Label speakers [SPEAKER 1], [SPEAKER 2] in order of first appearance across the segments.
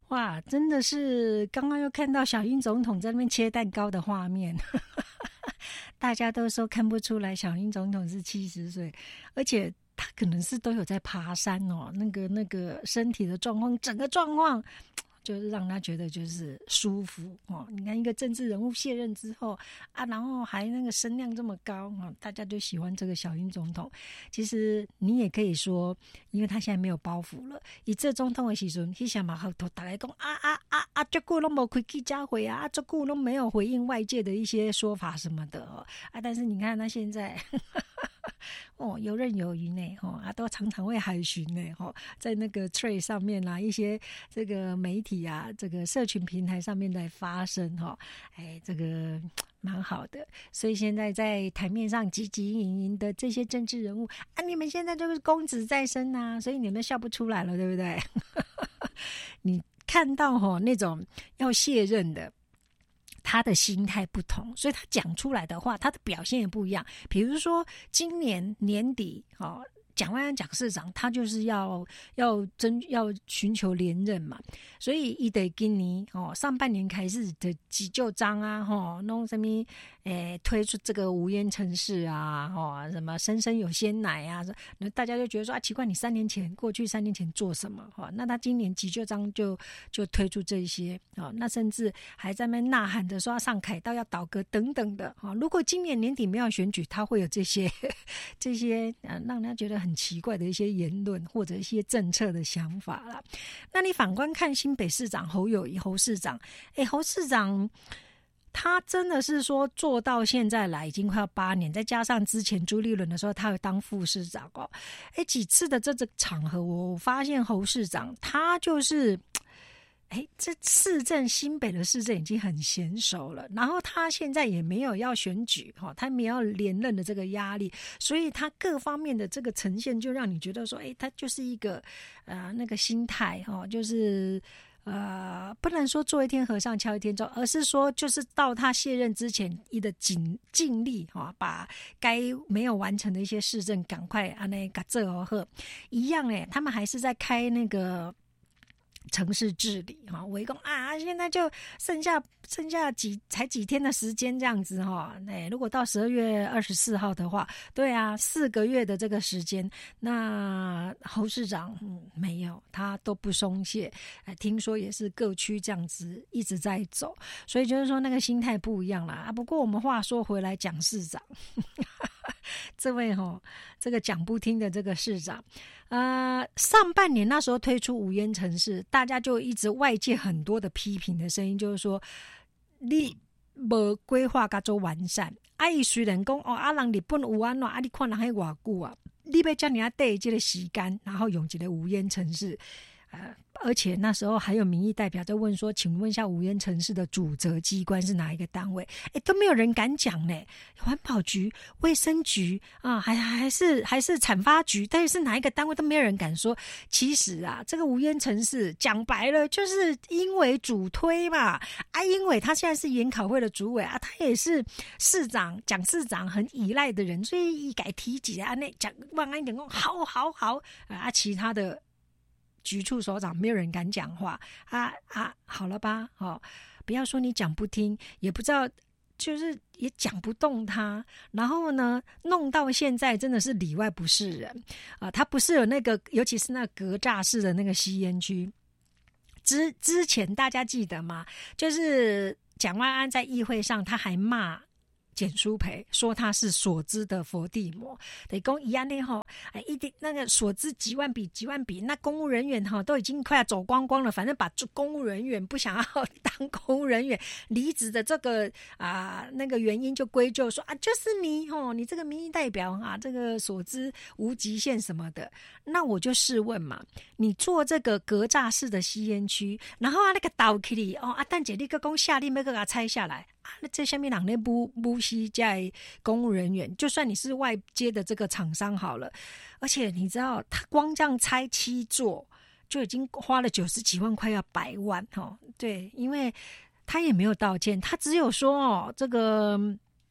[SPEAKER 1] 哇，真的是刚刚又看到小英总统在那边切蛋糕的画面大家都说看不出来小英总统是70岁，而且他可能是都有在爬山哦，那个身体的状况，整个状况就是让他觉得就是舒服哦。你看一个政治人物卸任之后啊，然后还那个声量这么高啊，大家就喜欢这个小英总统。其实你也可以说，因为他现在没有包袱了，以这总统的时阵，他想嘛后头大家讲这久都没开记者会啊，这久都没有回应外界的一些说法什么的哦啊，但是你看他现在游刃有余呢都常常会海巡呢在那个 tray 上面啊，一些这个媒体啊，这个社群平台上面来发声这个蛮好的。所以现在在台面上汲汲营营的这些政治人物啊，你们现在就是公职在身啊，所以你们笑不出来了，对不对你看到那种要卸任的，他的心态不同，所以他讲出来的话，他的表现也不一样。比如说今年年底蒋万安蒋市长他就是要寻求连任嘛，所以他得今年上半年开始的急救章啊弄什么推出这个无烟城市啊什么生生有鲜奶啊，那大家就觉得说啊奇怪，你过去3年前做什么那他今年急救章就推出这些那甚至还在那边呐喊着说要上凯道要倒戈等等的如果今年年底没有选举，他会有这些让人家觉得很奇怪的一些言论或者一些政策的想法啦。那你反观看新北市长侯友宜侯市长侯市长他真的是说做到现在来已经快要8年，再加上之前朱立伦的时候他有当副市长几次的这场合，我发现侯市长他就是这新北的市政已经很娴熟了，然后他现在也没有要选举他没有连任的这个压力，所以他各方面的这个呈现就让你觉得说他就是一个那个心态就是不能说做一天和尚敲一天钟，而是说就是到他卸任之前一的尽力把该没有完成的一些市政赶快那个做好一样他们还是在开那个城市治理围攻现在就剩下才几天的时间这样子如果到12月24号的话，对啊，4个月的这个时间，那侯市长没有，他都不松懈听说也是各区这样子一直在走，所以就是说那个心态不一样啦不过我们话说回来，蒋市长这位这个讲不听的这个市长上半年那时候推出无烟城市，大家就一直外界很多的批评的声音，就是说你没规划跟做完善伊虽然说人日本有安怎你看人还多久你要这样对这个时间然后用这个无烟城市而且那时候还有民意代表在问说，请问一下无烟城市的主责机关是哪一个单位都没有人敢讲呢，环保局、卫生局还是产发局，但是哪一个单位都没有人敢说。其实这个无烟城市讲白了就是因为主推嘛因为他现在是研考会的主委他也是蒋市长很依赖的人，所以一改提及那讲万安点讲好其他的局处首长没有人敢讲话好了吧不要说你讲不听，也不知道就是也讲不动他，然后呢弄到现在真的是里外不是人他不是有那个尤其是那个格栅式的那个吸烟区之前大家记得吗？就是蒋万安在议会上他还骂简书培说他是所知的佛地魔，得讲一样的一定那个所知几万笔，那公务人员都已经快要走光光了，反正把公务人员不想要当公务人员离职的这个那个原因就归咎说就是你这个民意代表这个所知无极限什么的。那我就试问嘛，你做这个格栅式的吸烟区，然后那个倒起里但姐你个公下令要给它拆下来那这下面人咧不惜在公务人员，就算你是外接的这个厂商好了，而且你知道他光这样拆7座就已经花了90几万，快要100万对，因为他也没有道歉，他只有说这个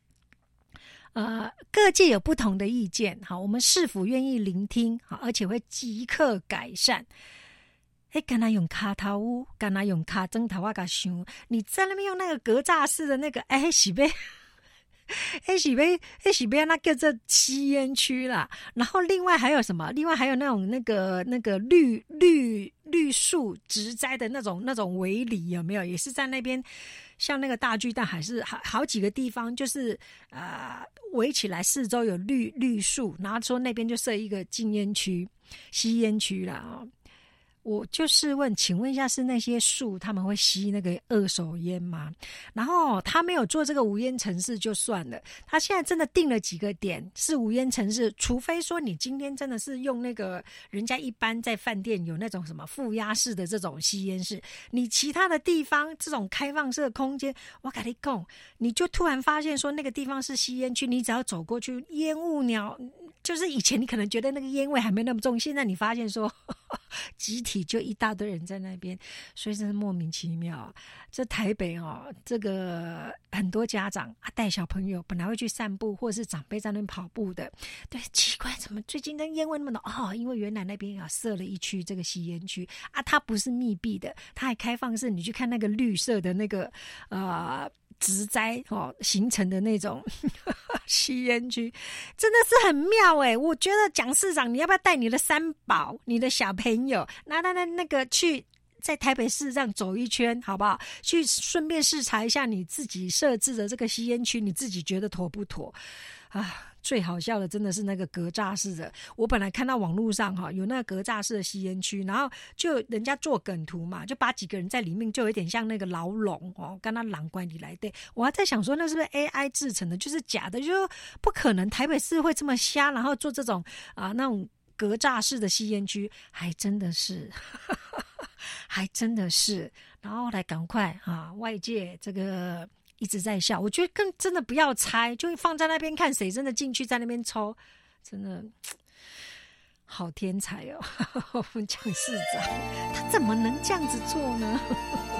[SPEAKER 1] 各界有不同的意见我们是否愿意聆听而且会即刻改善。 干嘛用卡头屋，干嘛用卡针头啊？个想你在那边用那个格栅式的那个，是被。那叫做吸烟区啦。然后另外还有什么？另外还有那种那个绿树植栽的那种围篱，有没有？也是在那边，像那个大巨蛋还是好几个地方，就是围起来，四周有绿树，然后说那边就设一个禁烟区、吸烟区啦。我就是问，请问一下，是那些树他们会吸那个二手烟吗？然后他没有做这个无烟城市就算了，他现在真的定了几个点是无烟城市，除非说你今天真的是用那个人家一般在饭店有那种什么负压式的这种吸烟室，你其他的地方这种开放式的空间，我跟你讲，你就突然发现说那个地方是吸烟区，你只要走过去，烟雾鸟。就是以前你可能觉得那个烟味还没那么重，现在你发现说集体就一大堆人在那边，所以真是莫名其妙。这台北这个很多家长带小朋友本来会去散步，或者是长辈在那边跑步的，对，奇怪怎么最近那烟味那么浓因为原来那边设了一区这个吸烟区它不是密闭的，它还开放式，你去看那个绿色的那个植栽形成的那种吸烟区，真的是很妙我觉得蒋市长，你要不要带你的三宝、你的小朋友，那个去在台北市这样走一圈，好不好？去顺便视察一下你自己设置的这个吸烟区，你自己觉得妥不妥啊？最好笑的真的是那个格栅式的，我本来看到网络上有那个格栅式的吸烟区，然后就人家做梗图嘛，就把几个人在里面，就有点像那个牢笼跟他狼关里来的。我还在想说，那是不是 AI 制成的，就是假的，就不可能台北市会这么瞎，然后做这种那种格栅式的吸烟区，还真的是还真的是，然后来赶快外界这个一直在笑，我觉得更真的不要猜，就放在那边看谁真的进去在那边抽，真的好天才我们蒋市长他怎么能这样子做呢？